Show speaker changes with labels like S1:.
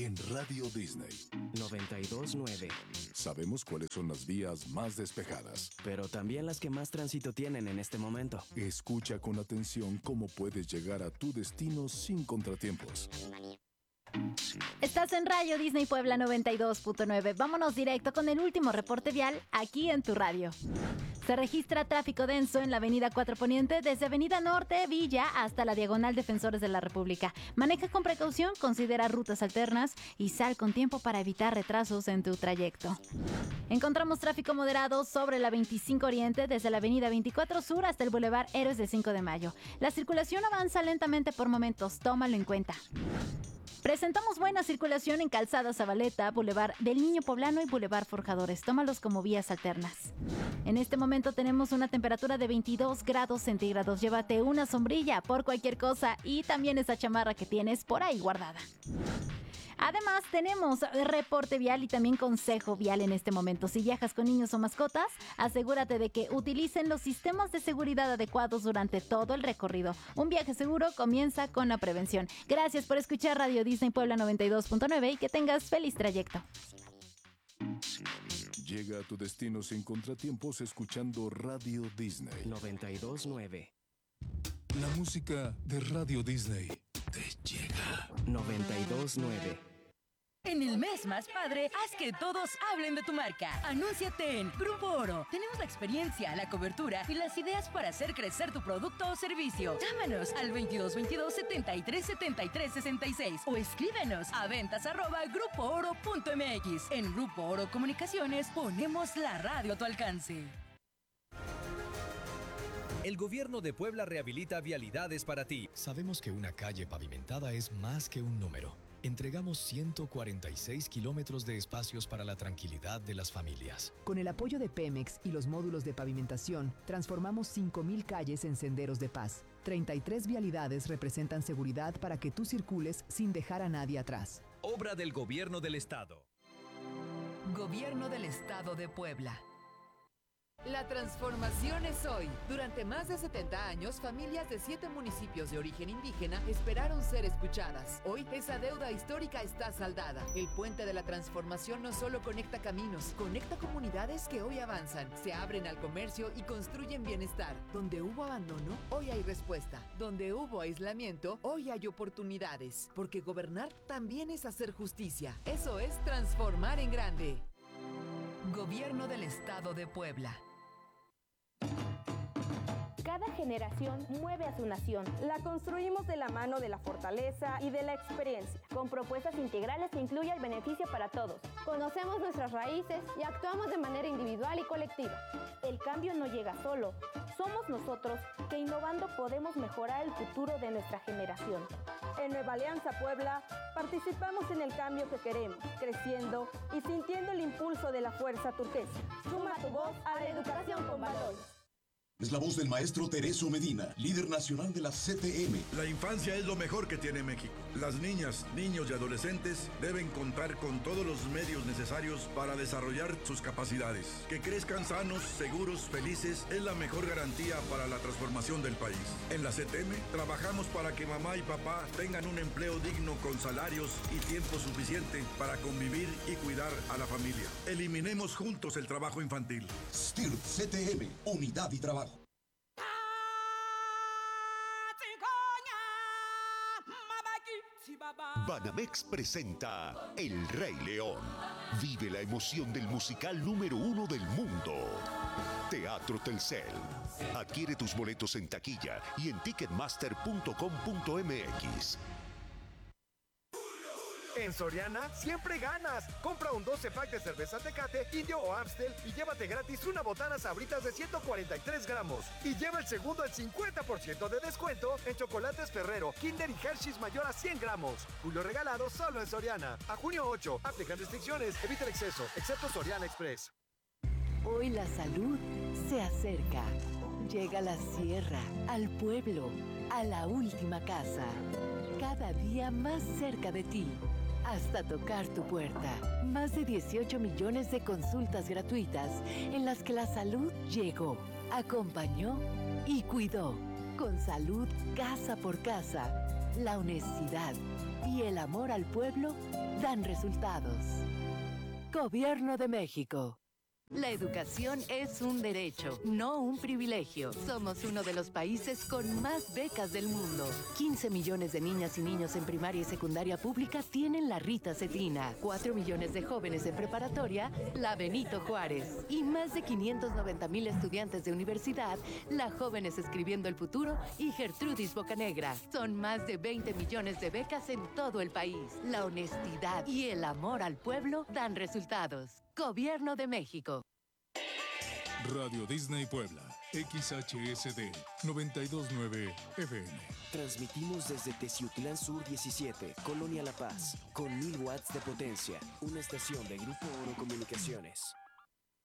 S1: en Radio Disney
S2: 92.9.
S1: Sabemos cuáles son las vías más despejadas,
S2: pero también las que más tránsito tienen en este momento.
S1: Escucha con atención cómo puedes llegar a tu destino sin contratiempos.
S3: Estás en Radio Disney Puebla 92.9. Vámonos directo con el último reporte vial aquí en tu radio. Se registra tráfico denso en la avenida 4 Poniente desde avenida Norte, Villa, hasta la diagonal Defensores de la República. Maneja con precaución, considera rutas alternas y sal con tiempo para evitar retrasos en tu trayecto. Encontramos tráfico moderado sobre la 25 Oriente desde la avenida 24 Sur hasta el Boulevard Héroes del 5 de Mayo. La circulación avanza lentamente por momentos, tómalo en cuenta. Presentamos buena circulación en Calzada Zabaleta, Boulevard del Niño Poblano y Boulevard Forjadores. Tómalos como vías alternas. En este momento tenemos una temperatura de 22 grados centígrados. Llévate una sombrilla por cualquier cosa y también esa chamarra que tienes por ahí guardada. Además, tenemos reporte vial y también consejo vial en este momento. Si viajas con niños o mascotas, asegúrate de que utilicen los sistemas de seguridad adecuados durante todo el recorrido. Un viaje seguro comienza con la prevención. Gracias por escuchar Radio Disney Puebla 92.9 y que tengas feliz trayecto.
S1: Llega a tu destino sin contratiempos escuchando Radio Disney
S2: 92.9.
S1: La música de Radio Disney te llega.
S2: 92.9.
S4: En el mes más padre, haz que todos hablen de tu marca. Anúnciate en Grupo Oro. Tenemos la experiencia, la cobertura y las ideas para hacer crecer tu producto o servicio. Llámanos al 2222-737366 o escríbenos a ventas@grupooro.mx. En Grupo Oro Comunicaciones ponemos la radio a tu alcance.
S5: El gobierno de Puebla rehabilita vialidades para ti.
S6: Sabemos que una calle pavimentada es más que un número. Entregamos 146 kilómetros de espacios para la tranquilidad de las familias.
S7: Con el apoyo de Pemex y los módulos de pavimentación, transformamos 5,000 calles en senderos de paz. 33 vialidades representan seguridad para que tú circules sin dejar a nadie atrás.
S5: Obra del Gobierno del Estado.
S8: Gobierno del Estado de Puebla. La transformación es hoy. Durante más de 70 años, familias de 7 municipios de origen indígena esperaron ser escuchadas. Hoy, esa deuda histórica está saldada. El puente de la transformación no solo conecta caminos, conecta comunidades que hoy avanzan, se abren al comercio y construyen bienestar. Donde hubo abandono, hoy hay respuesta. Donde hubo aislamiento, hoy hay oportunidades. Porque gobernar también es hacer justicia. Eso es transformar en grande. Gobierno del Estado de Puebla.
S9: Cada generación mueve a su nación. La construimos de la mano de la fortaleza y de la experiencia, con propuestas integrales que incluyan el beneficio para todos. Conocemos nuestras raíces y actuamos de manera individual y colectiva. El cambio no llega solo. Somos nosotros que innovando podemos mejorar el futuro de nuestra generación. En Nueva Alianza Puebla participamos en el cambio que queremos, creciendo y sintiendo el impulso de la fuerza turquesa. Suma tu voz a la educación con valores.
S10: Es la voz del maestro Tereso Medina, líder nacional de la CTM.
S11: La infancia es lo mejor que tiene México. Las niñas, niños y adolescentes deben contar con todos los medios necesarios para desarrollar sus capacidades. Que crezcan sanos, seguros, felices es la mejor garantía para la transformación del país. En la CTM trabajamos para que mamá y papá tengan un empleo digno con salarios y tiempo suficiente para convivir y cuidar a la familia. Eliminemos juntos el trabajo infantil.
S10: STIRT CTM, unidad y trabajo.
S12: Banamex presenta El Rey León. Vive la emoción del musical número 1 del mundo. Teatro Telcel. Adquiere tus boletos en taquilla y en ticketmaster.com.mx.
S13: En Soriana siempre ganas. Compra un 12 pack de cerveza Tecate, Indio o Amstel y llévate gratis una botana Sabritas de 143 gramos. Y lleva el segundo al 50% de descuento en chocolates Ferrero, Kinder y Hershey's mayor a 100 gramos. Julio regalado solo en Soriana. A junio 8. Aplican restricciones. Evita el exceso, excepto Soriana Express.
S14: Hoy la salud se acerca. Llega a la sierra, al pueblo, a la última casa. Cada día más cerca de ti. Hasta tocar tu puerta. Más de 18 millones de consultas gratuitas en las que la salud llegó, acompañó y cuidó. Con salud casa por casa. la honestidad y el amor al pueblo dan resultados. Gobierno de México. La educación es un derecho, no un privilegio. Somos uno de los países con más becas del mundo. 15 millones de niñas y niños en primaria y secundaria pública tienen la Rita Cetina. 4 millones de jóvenes en preparatoria, la Benito Juárez. Y más de 590,000 estudiantes de universidad, la Jóvenes Escribiendo el Futuro y Gertrudis Bocanegra. Son más de 20 millones de becas en todo el país. La honestidad y el amor al pueblo dan resultados. Gobierno de México.
S1: Radio Disney Puebla, XHSD 929 FM.
S2: Transmitimos desde Teciutlán Sur 17, Colonia La Paz, con 1000 watts de potencia. Una estación de Grupo Oro Comunicaciones.